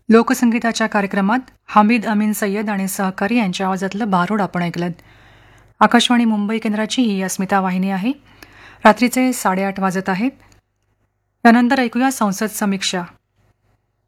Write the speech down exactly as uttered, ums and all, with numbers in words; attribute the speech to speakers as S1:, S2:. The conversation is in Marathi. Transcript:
S1: लोकसंगीताच्या कार्यक्रमात हमीद अमीन सय्यद आणि सहकारी यांच्या आवाजातलं भारूड आपण ऐकलं. आकाशवाणी मुंबई केंद्राची ही अस्मिता वाहिनी आहे. रात्रीचे साडेआठ वाजत आहेत. त्यानंतर ऐकूया संसद समीक्षा.